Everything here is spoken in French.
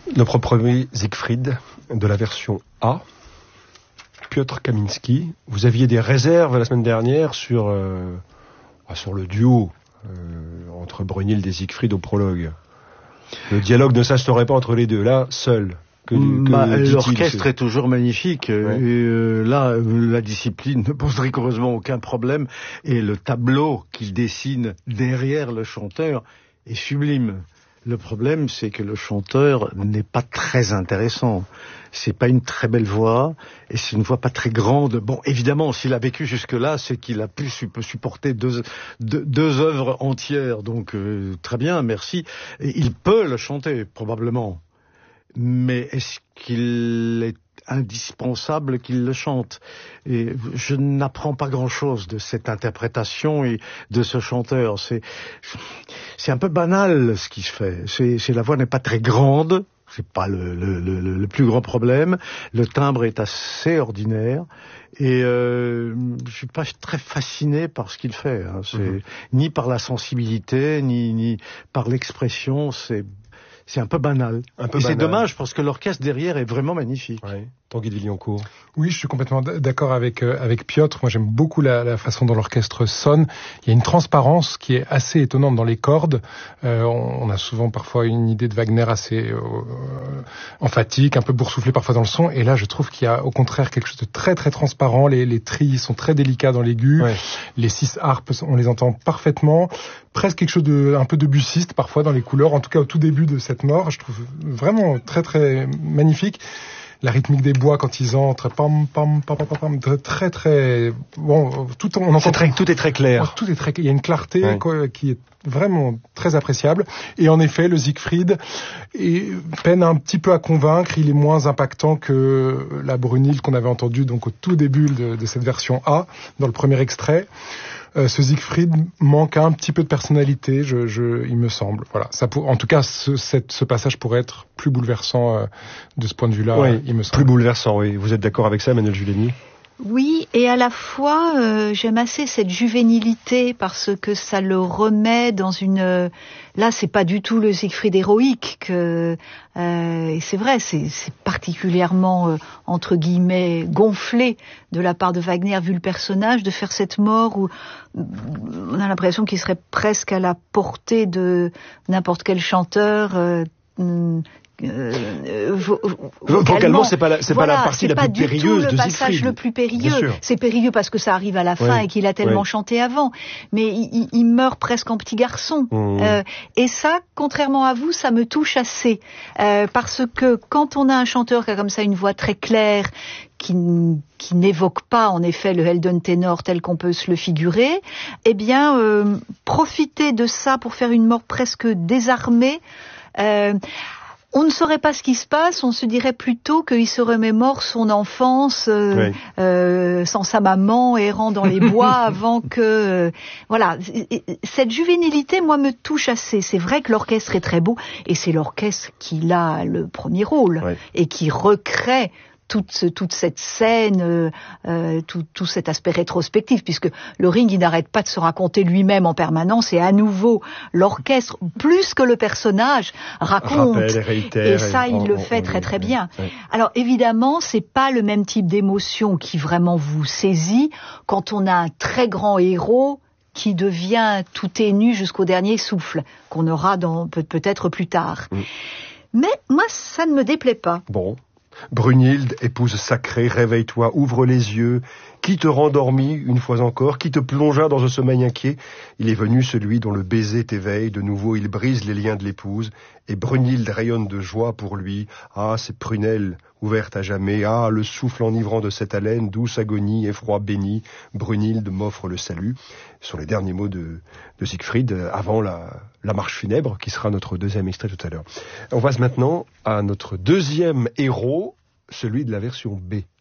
Notre premier Siegfried de la version A, Piotr Kaminski. Vous aviez des réserves la semaine dernière sur le duo entre Brunhilde et Siegfried au prologue. Le dialogue ne s'instaurait pas entre les deux, là, seul. L'orchestre est toujours magnifique. Ouais. Et là, la discipline ne pose rigoureusement aucun problème. Et le tableau qu'il dessine derrière le chanteur est sublime. Le problème, c'est que le chanteur n'est pas très intéressant. C'est pas une très belle voix, et c'est une voix pas très grande. Bon, évidemment, s'il a vécu jusque-là, c'est qu'il a pu supporter deux œuvres entières. Donc, très bien, merci. Et il peut le chanter, probablement. Mais est-ce qu'il est indispensable qu'il le chante? Et je n'apprends pas grand-chose de cette interprétation et de ce chanteur. C'est un peu banal ce qui se fait. La voix n'est pas très grande, c'est pas le plus grand problème. Le timbre est assez ordinaire et je suis pas très fasciné par ce qu'il fait. Hein. Ni par la sensibilité, ni par l'expression. C'est un peu banal. C'est dommage parce que l'orchestre derrière est vraiment magnifique. Ouais. Tanguy de Villancourt. Oui, je suis complètement d'accord avec Piotr. Moi, j'aime beaucoup la façon dont l'orchestre sonne. Il y a une transparence qui est assez étonnante dans les cordes. On a souvent parfois une idée de Wagner assez emphatique, un peu boursouflé parfois dans le son. Et là, je trouve qu'il y a au contraire quelque chose de très très transparent. Les trilles sont très délicats dans l'aigu. Ouais. Les 6 harpes, on les entend parfaitement. Presque quelque chose un peu debussiste parfois dans les couleurs. En tout cas, au tout début de cette mort, je trouve vraiment très très magnifique. La rythmique des bois quand ils entrent, pam pam pam pam pam, très très bon. Tout est très clair. Tout est très. Il y a une clarté qui est vraiment très appréciable. Et en effet, le Siegfried peine un petit peu à convaincre. Il est moins impactant que la Brunhilde qu'on avait entendue donc au tout début de cette version A dans le premier extrait. Ce Siegfried manque un petit peu de personnalité, il me semble. Voilà. En tout cas, ce passage pourrait être plus bouleversant de ce point de vue-là, oui, il me semble. Plus bouleversant, oui. Vous êtes d'accord avec ça, Emmanuel Juleni ? Oui, et à la fois, j'aime assez cette juvénilité parce que ça le remet dans une... Là, c'est pas du tout le Siegfried héroïque et c'est vrai, c'est particulièrement, entre guillemets, gonflé de la part de Wagner, vu le personnage, de faire cette mort où on a l'impression qu'il serait presque à la portée de n'importe quel chanteur... vocalement, c'est pas la partie la plus périlleuse de Siegfried. C'est pas du tout le passage le plus périlleux. C'est périlleux parce que ça arrive à la fin et qu'il a tellement chanté avant. Mais il meurt presque en petit garçon. Et ça, contrairement à vous, ça me touche assez. Parce que quand on a un chanteur qui a comme ça une voix très claire, qui n'évoque pas en effet le Helden ténor tel qu'on peut se le figurer, eh bien, profiter de ça pour faire une mort presque désarmée, on ne saurait pas ce qui se passe, on se dirait plutôt qu'il se remémore son enfance sans sa maman, errant dans les bois avant que... voilà, cette juvénilité, moi, me touche assez. C'est vrai que l'orchestre est très beau, et c'est l'orchestre qui a le premier rôle, et qui recrée toute cette scène, tout cet aspect rétrospectif, puisque le Ring, il n'arrête pas de se raconter lui-même en permanence, et à nouveau, l'orchestre, plus que le personnage, raconte. Et ça, il le fait très très bien. Alors évidemment, c'est pas le même type d'émotion qui vraiment vous saisit quand on a un très grand héros qui devient tout ténu jusqu'au dernier souffle, qu'on aura peut-être plus tard. Mais moi, ça ne me déplaît pas. Bon. Brunhilde, épouse sacrée, réveille-toi, ouvre les yeux. Qui te rendormit une fois encore? Qui te plongea dans un sommeil inquiet? Il est venu celui dont le baiser t'éveille. De nouveau, il brise les liens de l'épouse. Et Brunhilde rayonne de joie pour lui. Ah, ses prunelles ouvertes à jamais. Ah, le souffle enivrant de cette haleine, douce agonie, effroi béni. Brunhilde m'offre le salut. Ce sont les derniers mots de Siegfried avant la marche funèbre, qui sera notre deuxième extrait tout à l'heure. On passe maintenant à notre deuxième héros, celui de la version B.